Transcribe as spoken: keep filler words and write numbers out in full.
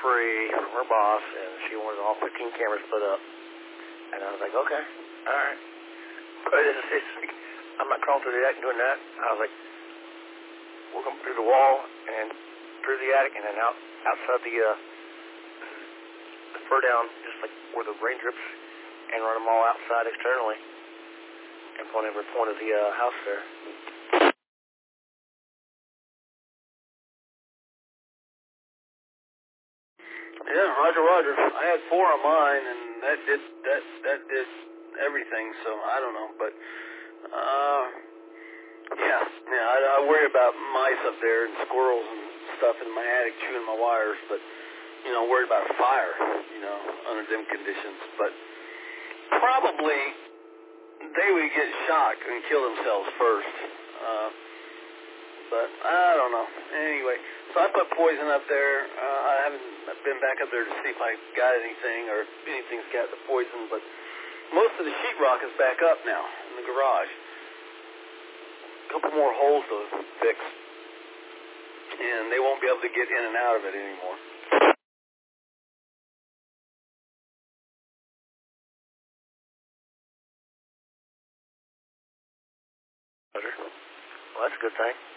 free from her boss, and she wanted all fifteen cameras put up. And I was like, okay, all right. But it's, it's like, I'm not crawling through the attic and doing that. I was like, we're going through the wall and through the attic and then out outside the, uh, the fur down, just like where the rain drips, and run them all outside externally and point every point of the uh, house there. Yeah, Roger, Roger. I had four on mine, and that did that that did everything. So I don't know, but uh, yeah, yeah. I, I worry about mice up there and squirrels and stuff in my attic chewing my wires, but you know, worried about fire, you know, under them conditions. But probably they would get shocked and kill themselves first. Uh, but I don't know. Anyway, so I put poison up there. Uh, I haven't been back up there to see if I got anything or if anything's got the poison, but most of the sheetrock is back up now in the garage. A couple more holes to fix, and they won't be able to get in and out of it anymore. Well, that's a good thing.